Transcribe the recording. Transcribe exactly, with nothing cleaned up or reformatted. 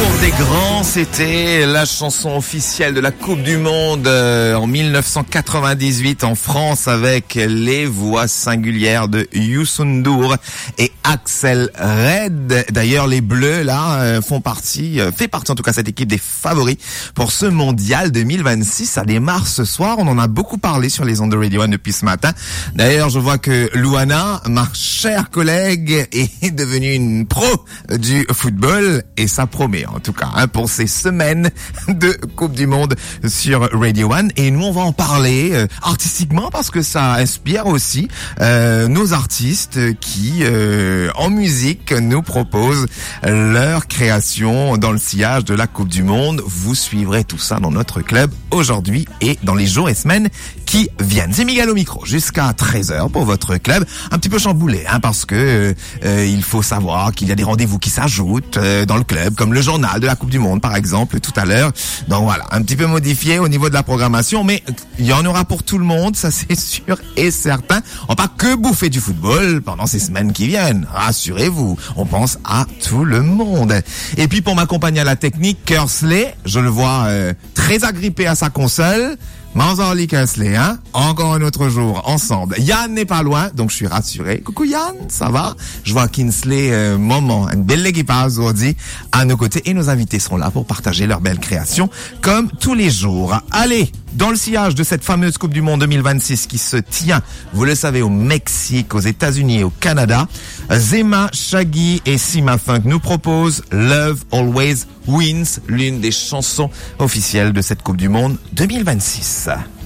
cour des grands, c'était la chanson officielle de la Coupe du Monde euh, en dix-neuf cent quatre-vingt-dix-huit en France avec les voix singulières de Youssou N'Dour et Axel Red. D'ailleurs, les Bleus là euh, font partie, euh, fait partie en tout cas cette équipe des favoris pour ce mondial deux mille vingt-six. Ça démarre ce soir. On en a beaucoup parlé sur les ondes de Radio One depuis ce matin. D'ailleurs, je vois que Louana, ma chère collègue, est devenue une pro du football et ça promet en tout cas hein, pour ces semaines de Coupe du Monde sur Radio One. Et nous on va en parler euh, artistiquement parce que ça inspire aussi euh, nos artistes qui euh, en musique nous proposent leur création dans le sillage de la Coupe du Monde. Vous suivrez tout ça dans notre club aujourd'hui et dans les jours et semaines qui viennent. C'est Miguel au micro jusqu'à treize heures pour votre club. Un petit peu chamboulé hein, parce que euh, il faut savoir qu'il y a des rendez-vous qui s'ajoutent euh, dans le club comme le journal de la Coupe du Monde par exemple tout à l'heure. Donc voilà, un petit peu modifié au niveau de la programmation, mais il y en aura pour tout le monde, ça c'est sûr et certain. On va pas que bouffer du football pendant ces semaines qui viennent, rassurez-vous, on pense à tout le monde. Et puis pour m'accompagner à la technique, Kersley, je le vois euh, très agrippé à sa console. Manzorli Kersley, hein? Encore un autre jour, ensemble. Yann n'est pas loin, donc je suis rassuré. Coucou Yann, ça va? Je vois Kinsley, euh, moment, une belle équipe aujourd'hui à nos côtés et nos invités seront là pour partager leurs belles créations comme tous les jours. Allez, dans le sillage de cette fameuse Coupe du Monde deux mille vingt-six qui se tient, vous le savez, au Mexique, aux États-Unis et au Canada, Zema, Shaggy et Sima Funk nous proposent Love Always Wins, l'une des chansons officielles de cette Coupe du Monde deux mille vingt-six.